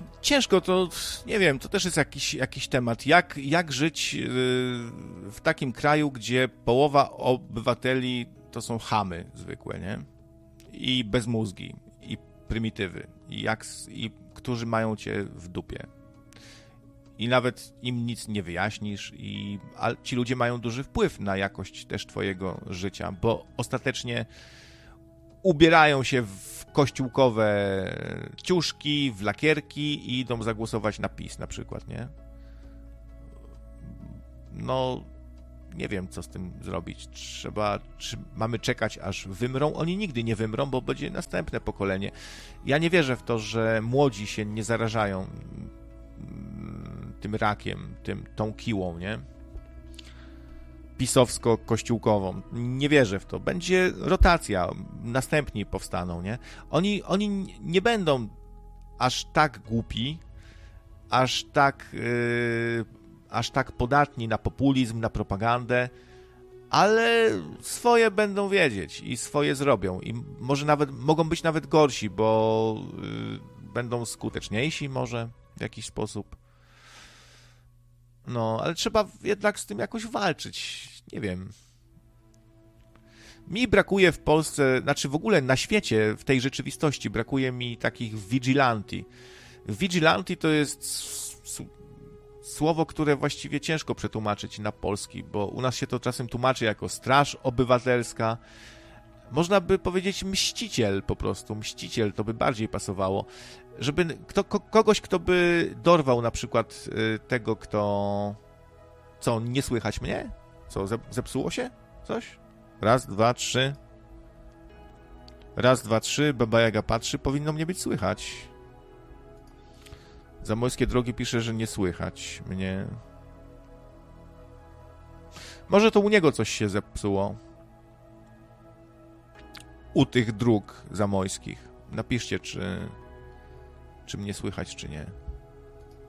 ciężko, to nie wiem, to też jest jakiś temat. Jak żyć w takim kraju, gdzie połowa obywateli to są chamy zwykłe, nie? I bezmózgi, i prymitywy, i którzy mają cię w dupie. I nawet im nic nie wyjaśnisz, a ci ludzie mają duży wpływ na jakość też twojego życia, bo ostatecznie ubierają się w kościółkowe ciuszki, w lakierki i idą zagłosować na PiS na przykład, nie? No, nie wiem, co z tym zrobić. Czy mamy czekać, aż wymrą? Oni nigdy nie wymrą, bo będzie następne pokolenie. Ja nie wierzę w to, że młodzi się nie zarażają tym rakiem, tą kiłą, nie? Pisowsko-kościółkową. Nie wierzę w to. Będzie rotacja, następni powstaną, nie? Oni nie będą aż tak głupi, aż tak podatni na populizm, na propagandę, ale swoje będą wiedzieć i swoje zrobią. I może mogą być nawet gorsi, bo będą skuteczniejsi może w jakiś sposób. No, ale trzeba jednak z tym jakoś walczyć. Nie wiem. Mi brakuje w Polsce, znaczy w ogóle na świecie, w tej rzeczywistości, brakuje mi takich vigilanti. Vigilanti to jest słowo, które właściwie ciężko przetłumaczyć na polski, bo u nas się to czasem tłumaczy jako straż obywatelska. Można by powiedzieć mściciel po prostu. Mściciel to by bardziej pasowało. Żeby kogoś, kto by dorwał na przykład tego, kto... Co, nie słychać mnie? Co, zepsuło się? Coś? Raz, dwa, trzy. Raz, dwa, trzy. Baba Jaga patrzy. Powinno mnie być słychać. Zamojskie Drogi pisze, że nie słychać mnie. Może to u niego coś się zepsuło. U tych dróg zamojskich. Napiszcie, czy mnie słychać, czy nie.